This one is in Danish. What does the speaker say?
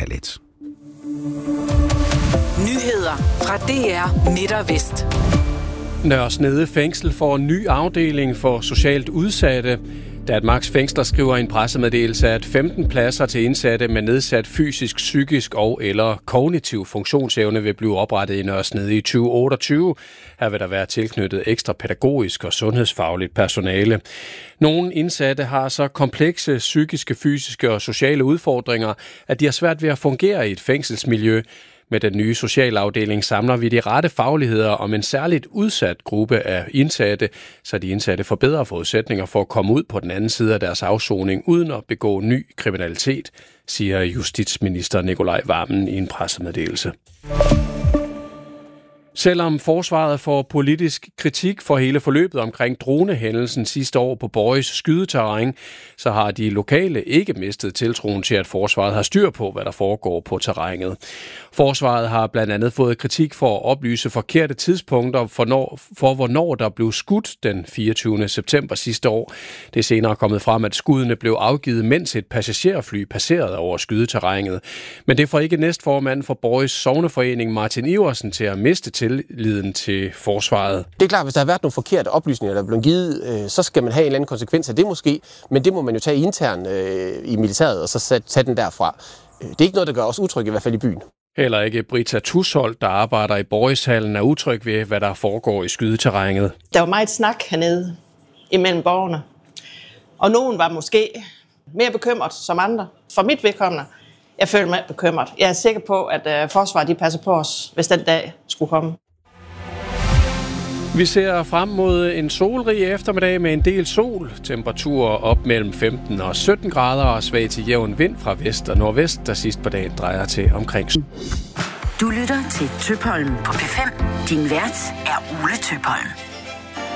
1:30. Nyheder fra DR Midt og Vest. Nørre Snede Fængsel får en ny afdeling for socialt udsatte. Danmarks Fængsler skriver i en pressemeddelelse, at 15 pladser til indsatte med nedsat fysisk, psykisk og eller kognitiv funktionsevne vil blive oprettet i Nørre Snede i 2028. Her vil der være tilknyttet ekstra pædagogisk og sundhedsfagligt personale. Nogle indsatte har så komplekse psykiske, fysiske og sociale udfordringer, at de har svært ved at fungere i et fængselsmiljø. Med den nye socialafdeling samler vi de rette fagligheder om en særligt udsat gruppe af indsatte, så de indsatte får bedre forudsætninger for at komme ud på den anden side af deres afsoning uden at begå ny kriminalitet, siger justitsminister Nicolai Wammen i en pressemeddelelse. Selvom forsvaret får politisk kritik for hele forløbet omkring dronehændelsen sidste år på Borris skydeterræn, så har de lokale ikke mistet tiltroen til, at forsvaret har styr på, hvad der foregår på terrænet. Forsvaret har blandt andet fået kritik for at oplyse forkerte tidspunkter for hvornår der blev skudt den 24. september sidste år. Det er senere kommet frem, at skuddene blev afgivet, mens et passagerfly passerede over skydeterrænet. Men det får ikke næstformand for Borris Sogneforening Martin Iversen til at miste tilliden til forsvaret. Det er klart, hvis der har været nogle forkerte oplysninger, der er blevet givet, så skal man have en eller anden konsekvens af det måske, men det må man jo tage internt i militæret og så tage den derfra. Det er ikke noget, der gør os utrygge, i hvert fald i byen. Heller ikke Britta Tusholt, der arbejder i Borrishallen, er utryg ved, hvad der foregår i skydeterrænet. Der var meget snak hernede imellem borgerne, og nogen var måske mere bekymret som andre. For mit vedkommende, jeg føler mig bekymret. Jeg er sikker på, at forsvaret de passer på os, hvis den dag skulle komme. Vi ser frem mod en solrig eftermiddag med en del sol. Temperaturer op mellem 15 og 17 grader og svag til jævn vind fra vest og nordvest, der sidst på dagen drejer til omkring. Du lytter til Tøpholm på P5. Din vært er Ole Tøpholm.